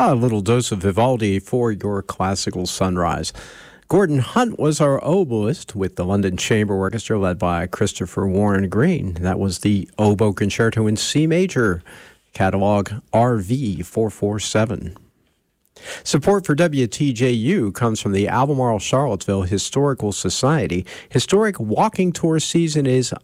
A little dose of Vivaldi for your classical sunrise. Gordon Hunt was our oboist with the London Chamber Orchestra led by Christopher Warren Green. That was the Oboe Concerto in C major, catalog RV 447. Support for WTJU comes from the Albemarle Charlottesville Historical Society. Historic walking tour season is